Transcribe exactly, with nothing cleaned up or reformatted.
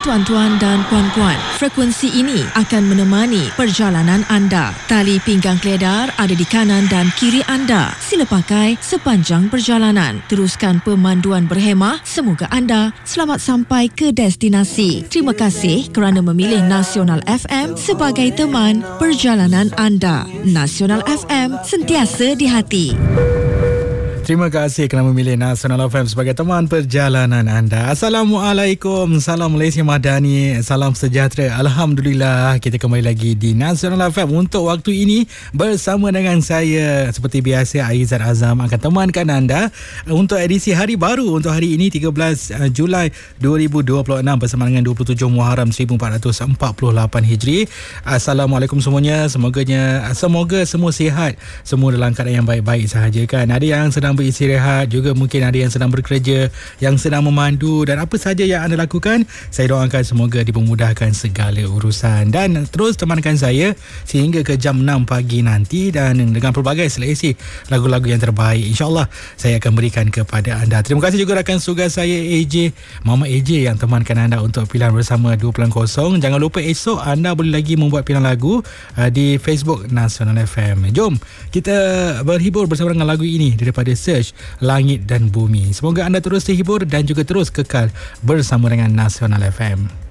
tuan-tuan dan puan-puan, frekuensi ini akan menemani perjalanan anda. Tali pinggang keledar ada di kanan dan kiri anda. Sila pakai sepanjang perjalanan. Teruskan pemanduan berhemah. Semoga anda selamat sampai ke destinasi. Terima kasih kerana memilih Nasional F M sebagai teman perjalanan anda. Nasional F M, sentiasa di hati. Terima kasih kerana memilih Nasional F M sebagai teman perjalanan anda. Assalamualaikum, salam Malaysia Madani, salam sejahtera. Alhamdulillah, kita kembali lagi di Nasional F M untuk waktu ini bersama dengan saya seperti biasa, Aizat Azam akan temankan anda untuk edisi hari baru untuk hari ini tiga belas Julai dua ribu dua puluh enam bersama dengan dua puluh tujuh Muharram seribu empat ratus empat puluh lapan Hijri. Assalamualaikum semuanya. Semoganya semoga semua sihat, semua dalam keadaan yang baik-baik sahaja kan. Ada yang sedang beristirahat, juga mungkin ada yang sedang bekerja, yang sedang memandu, dan apa saja yang anda lakukan, saya doakan semoga dipermudahkan segala urusan. Dan terus temankan saya sehingga ke jam enam pagi nanti, dan dengan pelbagai seleksi lagu-lagu yang terbaik, InsyaAllah saya akan berikan kepada anda. Terima kasih juga rakan tugas saya A J, Mama A J, yang temankan anda untuk pilihan bersama dua puluh kosong. Jangan lupa esok anda boleh lagi membuat pilihan lagu uh, di Facebook Nasional F M. Jom kita berhibur bersama dengan lagu ini daripada Search, Langit dan Bumi. Semoga anda terus terhibur dan juga terus kekal bersama dengan Nasional F M.